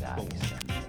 virág szeme.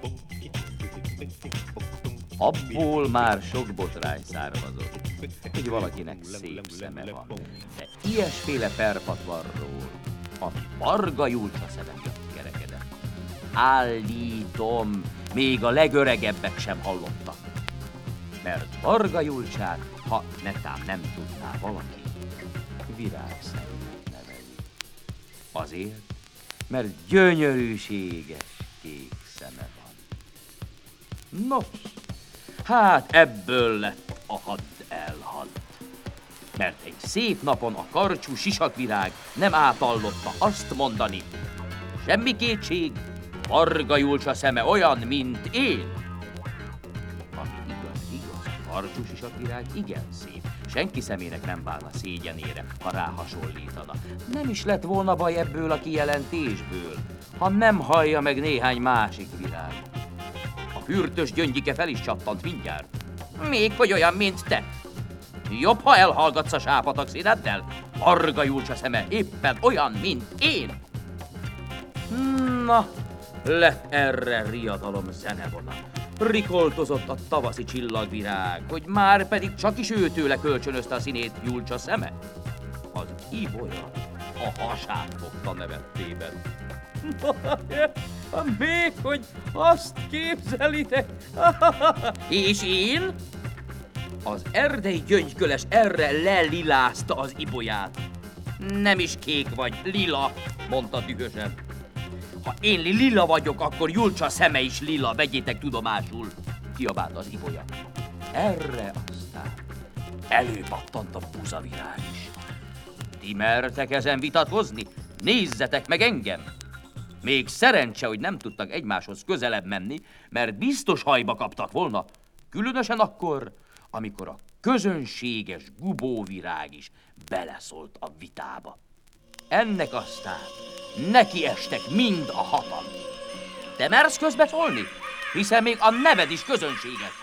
Abból már sok botrány származott, hogy valakinek szép szeme van. De ilyesféle perpatvarról a Varga Julcsa szeme kerekedett. Állítom, még a legöregebbek sem hallottak. Mert Varga Julcsát, ha netán nem tudná valaki, virágszemnek neveli. Azért, mert gyönyörűséges kék szeme van. Nos, hát ebből lett a hadd elhadd. Mert egy szép napon a karcsú sisakvirág nem átallotta azt mondani: semmi kétség, Varga Julcsa szeme olyan, mint én. Ami igaz, a karcsú sisakvirág igen szép. Senki szemének nem válna szégyenére, ha ráhasonlítana. Nem is lett volna baj ebből a kijelentésből, ha nem hallja meg néhány másik virág. A fürtös gyöngyike fel is csattant mindjárt. Még hogy olyan, mint te. Jobb, ha elhallgatsz a sápatak színeddel. Varga Julcsa szeme éppen olyan, mint én. Na, lett erre riadalom zenevona. Rikoltozott a tavaszi csillagvirág, hogy már pedig csak is őtőle kölcsönözte a színét Julcsa szeme. Az ibolya a hasát fogta nevettében. Még hogy azt képzelitek? És én? Az erdei gyöngyköles erre lelilázta az ibolyát. Nem is kék vagy, lila, mondta dühösen. Ha én lila vagyok, akkor Julcsa szeme is lila, vegyétek tudomásul, kiabált az ibolya. Erre aztán előpattant a buzavirág is. Ti mertek ezen vitatkozni? Nézzetek meg engem! Még szerencse, hogy nem tudtak egymáshoz közelebb menni, mert biztos hajba kaptak volna. Különösen akkor, amikor a közönséges gubóvirág is beleszólt a vitába. Ennek aztán nekiestek mind a hatan. Te mersz közbeszólni? Hiszen még a neved is közönséges.